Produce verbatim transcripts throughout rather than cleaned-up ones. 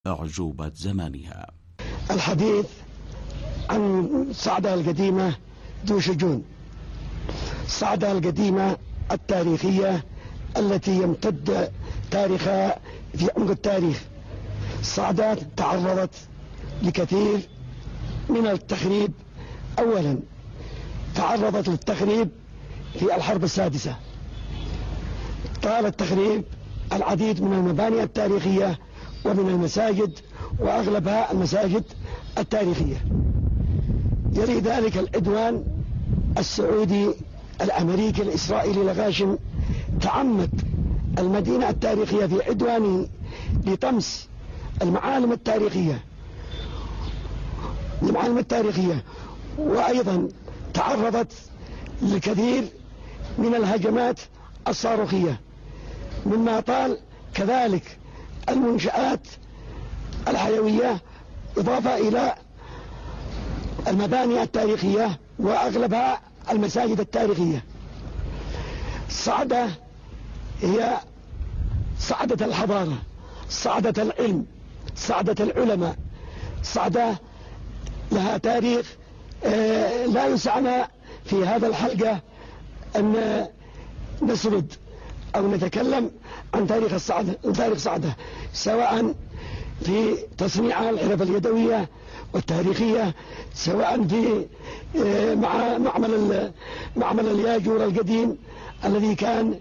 أعجوبة زمانها. الحديث عن صعدة القديمة ذو شجون، صعدة القديمة التاريخية التي يمتد تاريخها في عمق التاريخ. صعدة تعرضت لكثير من التخريب. أولا تعرضت للتخريب في الحرب السادسة، طال التخريب العديد من المباني التاريخية ومن المساجد، وأغلبها المساجد التاريخية. يلي ذلك العدوان السعودي الأمريكي الإسرائيلي الغاشم تعمد المدينة التاريخية في عدوانه لطمس المعالم التاريخية المعالم التاريخية وأيضا تعرضت لكثير من الهجمات الصاروخية، مما طال كذلك المنشآت الحيوية، إضافة إلى المباني التاريخية وأغلبها المساجد التاريخية. صعدة هي صعدة الحضارة، صعدة العلم، صعدة العلماء، صعدة لها تاريخ لا يسعنا في هذا الحلقة أن نسرد أو نتكلم عن تاريخ الصعدة تاريخ صعدة، سواء في تصنيع الحرف اليدوية والتاريخية، سواء في مع معمل معمل الياجور القديم الذي كان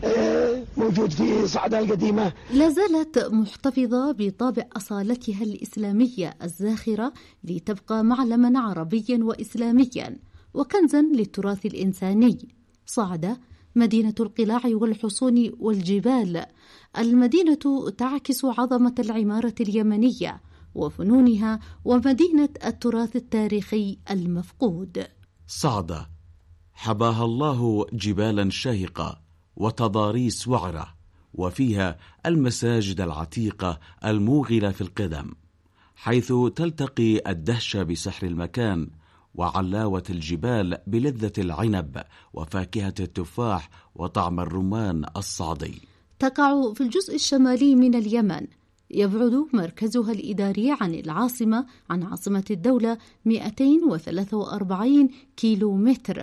موجود في صعدة القديمة. لا زالت محتفظة بطابع أصالتها الإسلامية الزاخرة لتبقى معلما عربيا وإسلاميا وكنزا للتراث الإنساني. صعدة مدينة القلاع والحصون والجبال، المدينة تعكس عظمة العمارة اليمنية وفنونها ومدينة التراث التاريخي المفقود. صعدة حباها الله جبالا شاهقة وتضاريس وعرة، وفيها المساجد العتيقة الموغلة في القدم، حيث تلتقي الدهشة بسحر المكان وعلاوة الجبال بلذة العنب وفاكهة التفاح وطعم الرمان الصعدي. تقع في الجزء الشمالي من اليمن، يبعد مركزها الإداري عن العاصمة عن عاصمة الدولة مئتين وثلاثة وأربعين كيلو متر،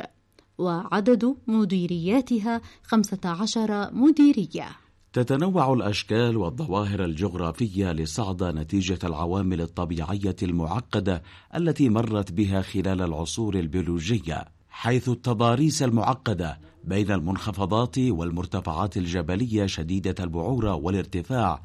وعدد مديرياتها خمسة عشر مديرية. تتنوع الأشكال والظواهر الجغرافية لصعدة نتيجة العوامل الطبيعية المعقدة التي مرت بها خلال العصور البيولوجية، حيث التضاريس المعقدة بين المنخفضات والمرتفعات الجبلية شديدة البعورة والارتفاع،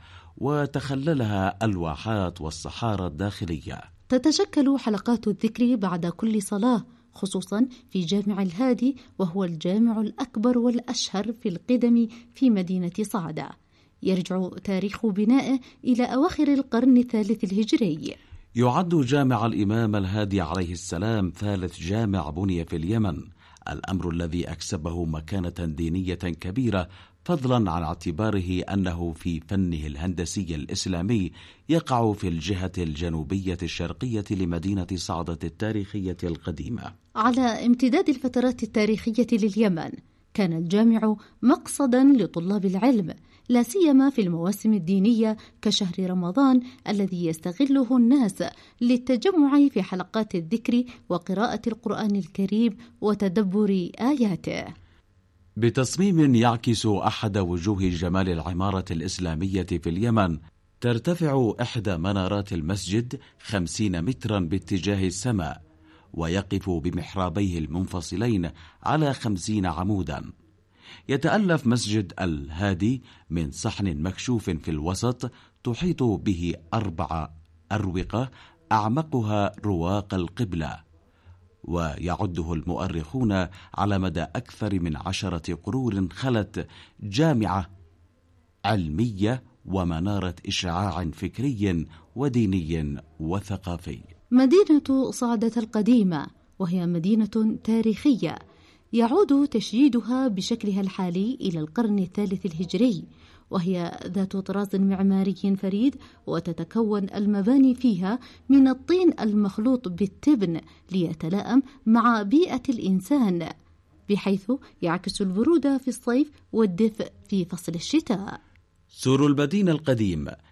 وتخللها الواحات والصحارى الداخلية. تتشكل حلقات الذكر بعد كل صلاة، خصوصا في جامع الهادي، وهو الجامع الأكبر والأشهر في القدم في مدينة صعدة. يرجع تاريخ بنائه إلى أواخر القرن الثالث الهجري. يعد جامع الإمام الهادي عليه السلام ثالث جامع بني في اليمن، الأمر الذي أكسبه مكانة دينية كبيرة، فضلا عن اعتباره أنه في فنه الهندسي الإسلامي يقع في الجهة الجنوبية الشرقية لمدينة صعدة التاريخية القديمة. على امتداد الفترات التاريخية لليمن، كان الجامع مقصدا لطلاب العلم، لا سيما في المواسم الدينية كشهر رمضان الذي يستغله الناس للتجمع في حلقات الذكر وقراءة القرآن الكريم وتدبر آياته. بتصميم يعكس أحد وجوه جمال العمارة الإسلامية في اليمن، ترتفع إحدى منارات المسجد خمسين مترا باتجاه السماء، ويقف بمحرابيه المنفصلين على خمسين عمودا. يتألف مسجد الهادي من صحن مكشوف في الوسط تحيط به أربع أروقة أعمقها رواق القبلة، ويعده المؤرخون على مدى أكثر من عشرة قرون خلت جامعة علمية ومنارة إشعاع فكري وديني وثقافي. مدينة صعدة القديمة، وهي مدينة تاريخية يعود تشييدها بشكلها الحالي إلى القرن الثالث الهجري، وهي ذات طراز معماري فريد، وتتكون المباني فيها من الطين المخلوط بالتبن ليتلائم مع بيئة الإنسان، بحيث يعكس البرودة في الصيف والدفء في فصل الشتاء. سور المدينة القديم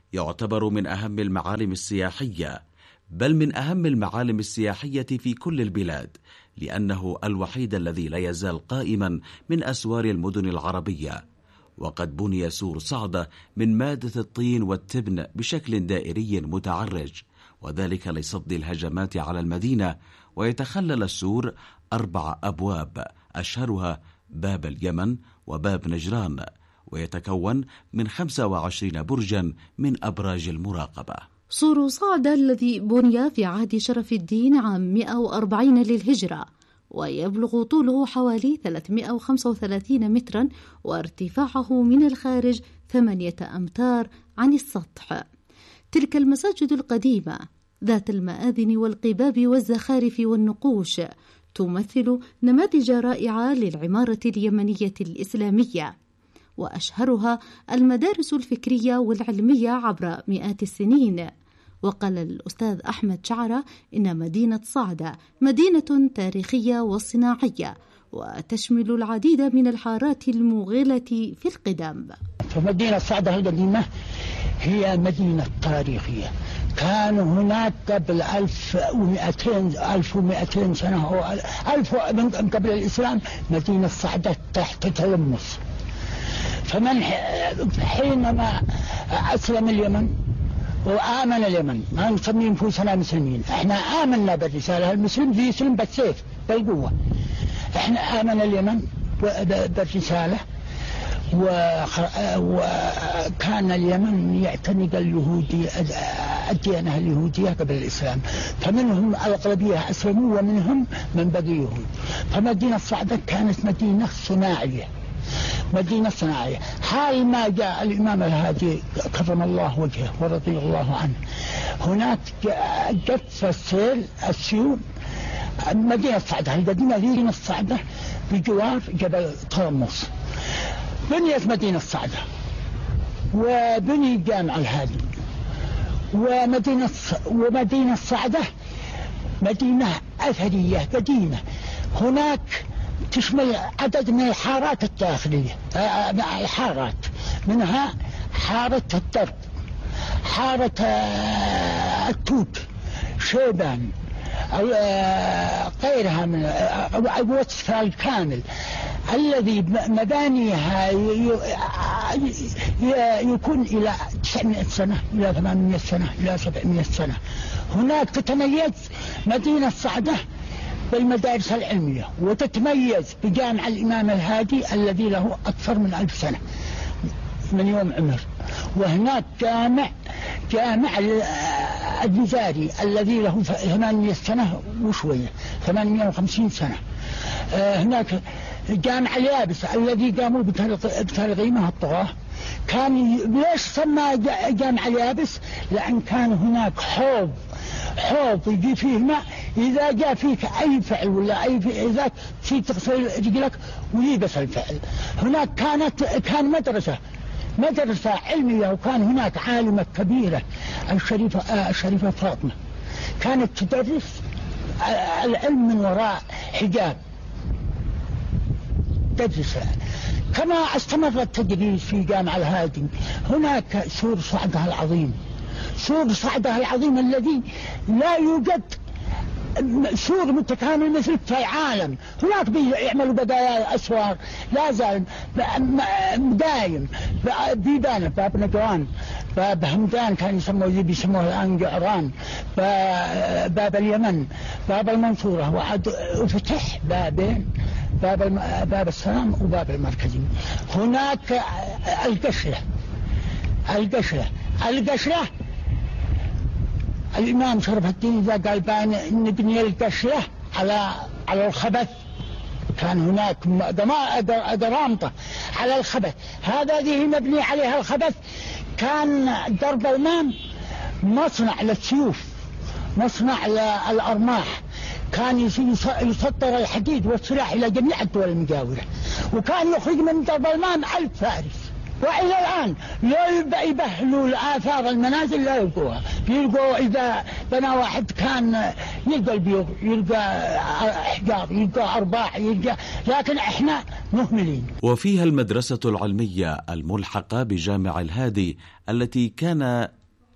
يعتبر من أهم المعالم السياحية، بل من أهم المعالم السياحية في كل البلاد، لأنه الوحيد الذي لا يزال قائما من أسوار المدن العربية. وقد بني سور صعدة من مادة الطين والتبن بشكل دائري متعرج، وذلك لصد الهجمات على المدينة. ويتخلل السور أربع أبواب، أشهرها باب اليمن وباب نجران، ويتكون من خمسة وعشرين برجا من أبراج المراقبة. سور صعدة الذي بني في عهد شرف الدين عام مئة وأربعين للهجرة، ويبلغ طوله حوالي ثلاثمئة وخمسة وثلاثين مترا، وارتفاعه من الخارج ثمانية أمتار عن السطح. تلك المساجد القديمة ذات المآذن والقباب والزخارف والنقوش تمثل نماذج رائعة للعمارة اليمنية الإسلامية، وأشهرها المدارس الفكرية والعلمية عبر مئات السنين. وقال الأستاذ أحمد شعرة إن مدينة صعدة مدينة تاريخية وصناعية، وتشمل العديد من الحارات الموغلة في القدم. فمدينة صعدة القديمة هي مدينة تاريخية، كان هناك قبل ألف ومئتين ألف ومئتين سنة أو ألف من قبل الإسلام مدينة صعدة تحت تلمس. فمن حينما أسلم اليمن وآمن اليمن، ما نسمي نفوسنا مسلمين، احنا آمنا بالرسالة، المسلم بيسلم بالسيف بالقوة، احنا آمن اليمن بالرسالة. وكان اليمن يعتنق اليهودي الديانة اليهودية قبل الإسلام، فمنهم الأغلبية أسلموا ومنهم من بقي يهود. فمدينة صعدة كانت مدينة صناعية، مدينة صناعية. حال ما جاء الإمام الهادي كرم الله وجهه ورضي الله عنه، هناك جف السيل السيول مدينة صعدة القديمة، مدينة صعدة بجوار جبل طرمس. بنيت مدينة صعدة وبني جامع الهادي، ومدينة ومدينة صعدة مدينة أثرية قديمة، هناك تشمل عدد من الحارات الداخلية، الحارات منها حارة الدرب، حارة التوت، شيبان، غيرها من الوصف الكامل الذي مبانيها يكون إلى تسعمائة سنة إلى ثمانمائة سنة إلى سبعمائة سنة. هناك تتميز مدينة صعدة بالمدارس العلمية، وتتميز بجامع الإمام الهادي الذي له أكثر من ألف سنة من يوم عمر. وهناك جامع جامع الجزاري الذي له ثمانمائة سنة وشوية، ثمانمائة وخمسين سنة. هناك جامع اليابس الذي قاموا بترغيمه الطغاة. كان ليش سمى جامع اليابس؟ لأن كان هناك حوض حوض يجي فيه ماء، إذا جاء فيك أي فعل ولا أي إذا في تغسل رجلك ويبس الفعل. هناك كانت كان مدرسة مدرسة علمية، وكان هناك عالمة كبيرة الشريفة الشريفة فاطمة، كانت تدرس العلم من وراء حجاب تدرسها. كما استمر التدريس في جامع الهادي. هناك سور صعدة العظيم، سور صعدة العظيم الذي لا يوجد سور متكامل مثل في العالم. هناك بيعملوا بدايا أسوار لا زال دايم، بيبان باب نجران، باب همدان كان يسموه اللي بيسموه الآن جعران، باب اليمن، باب المنصورة، وعد فتح بابين، باب باب السلام وباب المركزي. هناك القشرة القشرة القشرة الإمام شرف الدين إذا قال بان نبني القشرة على على الخبث، كان هناك درامطة على الخبث، هذا ذي مبني عليها الخبث. كان درب المام مصنع للسيوف، مصنع للأرماح، كان يصدر الحديد والسلاح إلى جميع الدول المجاورة، وكان يخرج من درب المام ألف فارس. وإلى الآن لا يبهلوا الآثار المنازل، لا يلقوها، يلقوا إذا بنى واحد كان يلقى البيوت، يلقى أحجار، يلقى أرباح، يلقى، لكن إحنا مهملين. وفيها المدرسة العلمية الملحقة بجامع الهادي التي كان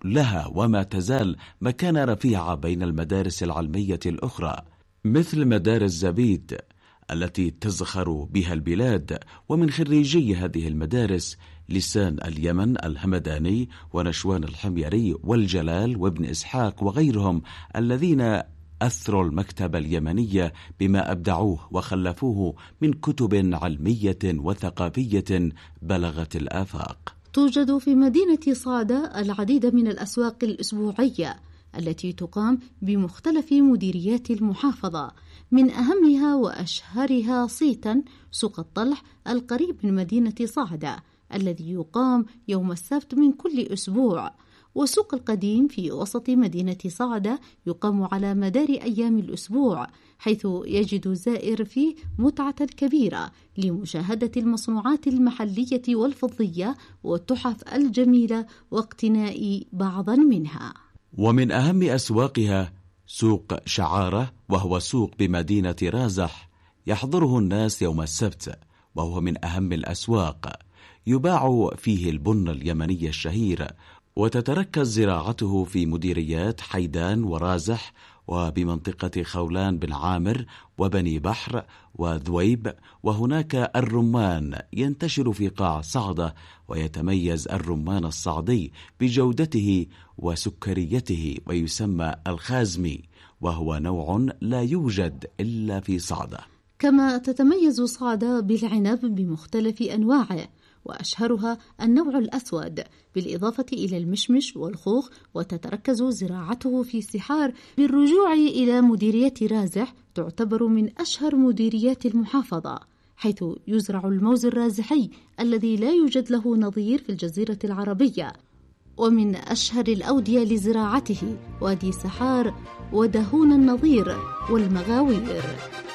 لها وما تزال مكانة رفيعة بين المدارس العلمية الأخرى، مثل مدارس زبيد التي تزخر بها البلاد. ومن خريجي هذه المدارس لسان اليمن الهمداني ونشوان الحميري والجلال وابن إسحاق وغيرهم الذين أثروا المكتبة اليمنية بما أبدعوه وخلفوه من كتب علمية وثقافية بلغت الآفاق. توجد في مدينة صعدة العديد من الأسواق الأسبوعية التي تقام بمختلف مديريات المحافظة، من أهمها وأشهرها صيتا سوق الطلح القريب من مدينة صعدة الذي يقام يوم السبت من كل أسبوع، وسوق القديم في وسط مدينة صعدة يقام على مدار أيام الأسبوع، حيث يجد الزائر فيه متعة كبيرة لمشاهدة المصنوعات المحلية والفضية والتحف الجميلة واقتناء بعض منها. ومن أهم أسواقها سوق شعارة، وهو سوق بمدينة رازح يحضره الناس يوم السبت، وهو من أهم الأسواق. يباع فيه البن اليمني الشهير، وتتركز زراعته في مديريات حيدان ورازح وبمنطقة خولان بن عامر وبني بحر وذويب. وهناك الرمان ينتشر في قاع صعدة، ويتميز الرمان الصعدي بجودته وسكريته، ويسمى الخازمي، وهو نوع لا يوجد إلا في صعدة. كما تتميز صعدة بالعنب بمختلف أنواعه، وأشهرها النوع الأسود، بالإضافة إلى المشمش والخوخ، وتتركز زراعته في سحار. بالرجوع إلى مديرية رازح تعتبر من أشهر مديريات المحافظة، حيث يزرع الموز الرازحي الذي لا يوجد له نظير في الجزيرة العربية. ومن أشهر الأودية لزراعته وادي سحار ودهون النظير والمغاوير.